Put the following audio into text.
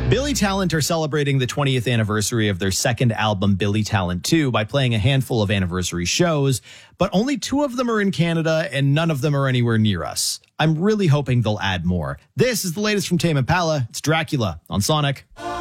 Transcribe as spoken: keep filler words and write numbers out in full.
Billy Talent are celebrating the twentieth anniversary of their second album, Billy Talent two, by playing a handful of anniversary shows, but only two of them are in Canada and none of them are anywhere near us. I'm really hoping they'll add more. This is the latest from Tame Impala. It's Dracula on Sonic.